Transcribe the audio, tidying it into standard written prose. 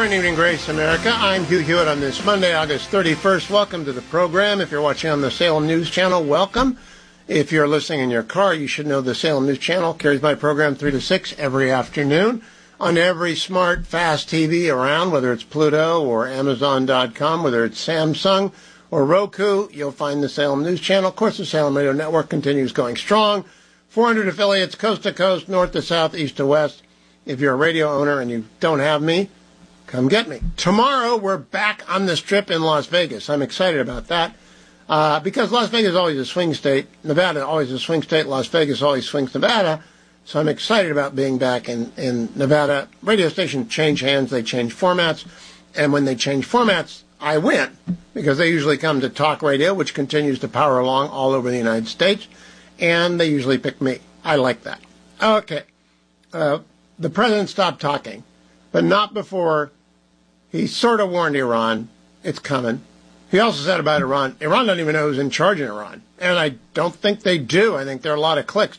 Morning, Evening Grace, America. I'm Hugh Hewitt on this Monday, August 31st. Welcome to the program. If you're watching on the Salem News Channel, welcome. If you're listening in your car, you should know the Salem News Channel carries my program 3 to 6 every afternoon on every smart, fast TV around, whether it's Pluto or Amazon.com, whether it's Samsung or Roku. You'll find the Salem News Channel. Of course, the Salem Radio Network continues going strong. 400 affiliates, coast to coast, north to south, east to west. If you're a radio owner and you don't have me, come get me. Tomorrow, we're back on this trip in Las Vegas. I'm excited about that because Las Vegas is always a swing state. Nevada always a swing state. Las Vegas always swings Nevada. So I'm excited about being back in Nevada. Radio stations change hands. They change formats. And when they change formats, I win because they usually come to talk radio, which continues to power along all over the United States. And they usually pick me. I like that. Okay. The president stopped talking, but not before he sort of warned Iran it's coming. He also said about Iran doesn't even know who's in charge in Iran. And I don't think they do. I think there are a lot of cliques.